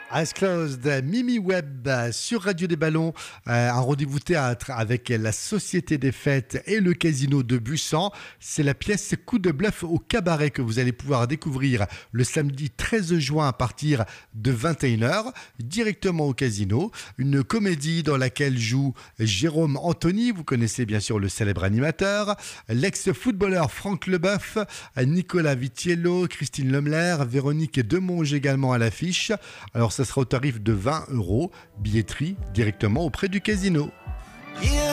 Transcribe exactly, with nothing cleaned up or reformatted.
Eyes Closed, Mimi Webb sur Radio des Ballons, euh, un rendez-vous théâtre avec la Société des Fêtes et le Casino de Bussan. C'est la pièce Coup de bluff au cabaret que vous allez pouvoir découvrir le samedi treize juin à partir de vingt et une heures, directement au Casino. Une comédie dans laquelle joue Jérôme Anthony, vous connaissez bien sûr le célèbre animateur, l'ex-footballeur Franck Leboeuf, Nicolas Vitiello, Christine Lemler, Véronique Demonge également à l'affiche. Alors ça sera au tarif de vingt euros, billetterie directement auprès du Casino.